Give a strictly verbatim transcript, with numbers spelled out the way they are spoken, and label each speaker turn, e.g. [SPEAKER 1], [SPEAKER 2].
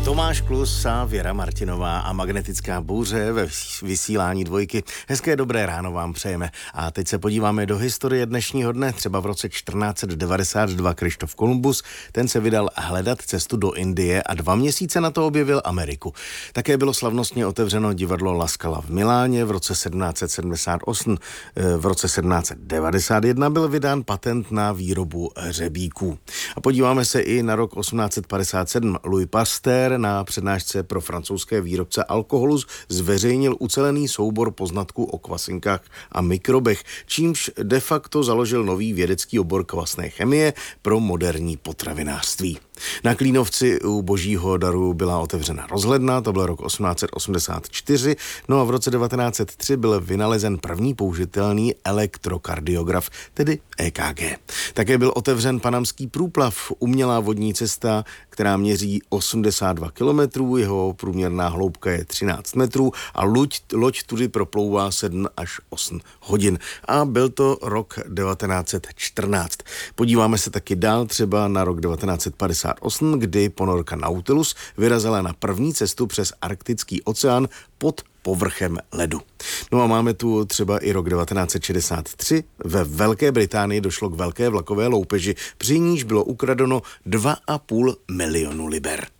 [SPEAKER 1] Tomáš Klus a Věra Martinová a magnetická bouře ve vysílání Dvojky. Hezké dobré ráno vám přejeme. A teď se podíváme do historie dnešního dne. Třeba v roce čtrnáct set devadesát dva Kryštof Kolumbus, ten se vydal hledat cestu do Indie a dva měsíce na to objevil Ameriku. Také bylo slavnostně otevřeno divadlo La Scala v Miláně v roce sedmnáct set sedmdesát osm. V roce sedmnáct set devadesát jedna byl vydán patent na výrobu hřebíků. A podíváme se i na rok osmnáct set padesát sedm. Louis Pasteur na přednášce pro francouzské výrobce alkoholu zveřejnil ucelený soubor poznatků o kvasinkách a mikrobech, čímž de facto založil nový vědecký obor kvasné chemie pro moderní potravinářství. Na Klínovci u Božího daru byla otevřena rozhledna, to byl rok osmnáct set osmdesát čtyři, no a v roce devatenáct set tři byl vynalezen první použitelný elektrokardiograf, tedy E K G. Také byl otevřen panamský průplav, umělá vodní cesta, která měří osmdesát dva kilometrů, jeho průměrná hloubka je třináct metrů a loď, loď tudy proplouvá sedm až osm hodin. A byl to rok devatenáct set čtrnáct. Podíváme se taky dál třeba na rok devatenáct set padesát osm, kdy ponorka Nautilus vyrazila na první cestu přes Arktický oceán pod povrchem ledu. No a máme tu třeba i rok devatenáct set šedesát tři. Ve Velké Británii došlo k velké vlakové loupeži, při níž bylo ukradeno dva a půl milionu liber.